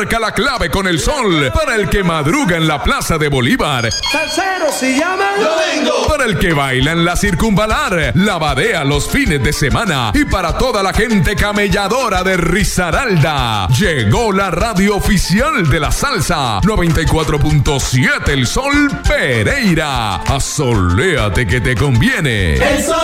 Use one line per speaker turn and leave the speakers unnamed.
marca la clave con el sol. Para el que madruga en la Plaza de Bolívar.
Salsero se llama
Domingo.
Para el que baila en la Circunvalar. La badea los fines de semana. Y para toda la gente camelladora de Risaralda. Llegó la radio oficial de la salsa. 94.7 El Sol Pereira. Asoléate que te conviene.
El sol